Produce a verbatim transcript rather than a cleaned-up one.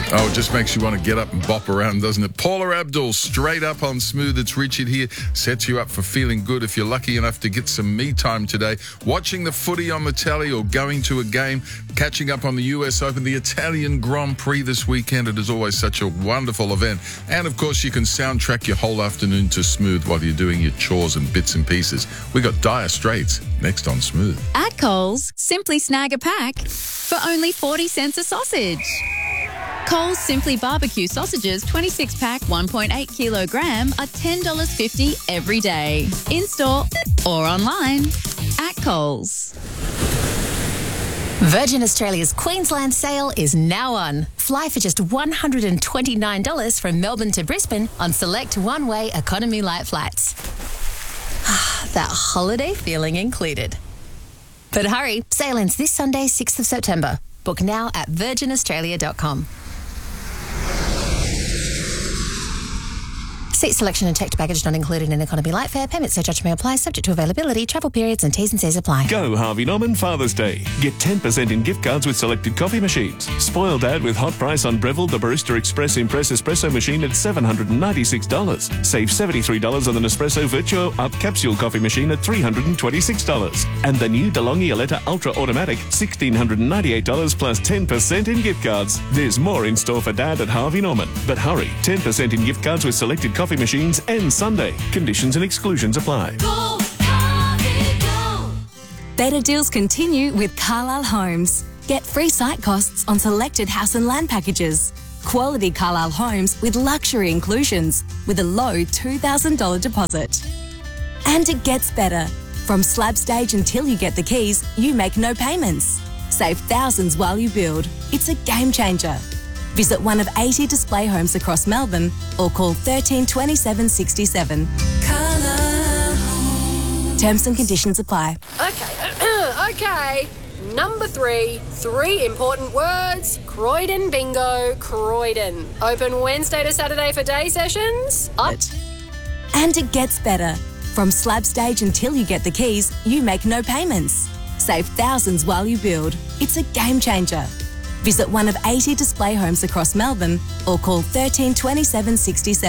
Oh, it just makes you want to get up and bop around, doesn't it? Paula Abdul, straight up on Smooth. It's Richard here. Sets you up for feeling good if you're lucky enough to get some me time today. Watching the footy on the telly or going to a game, catching up on the U S Open, the Italian Grand Prix this weekend. It is always such a wonderful event. And, of course, you can soundtrack your whole afternoon to Smooth while you're doing your chores and bits and pieces. We got Dire Straits next on Smooth. At Coles, simply snag a pack for only forty cents a sausage. Coles Simply Barbecue Sausages twenty-six pack one point eight kilogram are ten dollars fifty every day. In-store or online at Coles. Virgin Australia's Queensland sale is now on. Fly for just one hundred twenty-nine dollars from Melbourne to Brisbane on select one-way economy light flights. That holiday feeling included. But hurry, sale ends this Sunday, sixth of September. Book now at virgin australia dot com. Seat selection and checked baggage not included in economy light fare. Payment surcharge may apply, subject to availability, travel periods and T's and C's apply. Go Harvey Norman Father's Day. Get ten percent in gift cards with selected coffee machines. Spoil Dad with hot price on Breville the Barista Express Impress Espresso machine at seven hundred ninety-six dollars. Save seventy-three dollars on the Nespresso Virtuo Up Capsule coffee machine at three hundred twenty-six dollars. And the new DeLonghi Aletta Ultra Automatic, one thousand six hundred ninety-eight dollars plus ten percent in gift cards. There's more in store for Dad at Harvey Norman. But hurry, ten percent in gift cards with selected coffee machines and Sunday. Conditions and exclusions apply. Go, Harvey, go. Better deals continue with Carlisle Homes. Get free site costs on selected house and land packages. Quality Carlisle Homes with luxury inclusions with a low two thousand dollars deposit. And it gets better. From slab stage until you get the keys, you make no payments. Save thousands while you build. It's a game changer. Visit one of eighty display homes across Melbourne or call thirteen twenty-seven sixty-seven. Terms and conditions apply. Okay, okay. Number three, three important words. Croydon Bingo, Croydon. Open Wednesday to Saturday for day sessions. Up. And it gets better. From slab stage until you get the keys, you make no payments. Save thousands while you build. It's a game changer. Visit one of eighty display homes across Melbourne or call thirteen twenty-seven sixty-seven.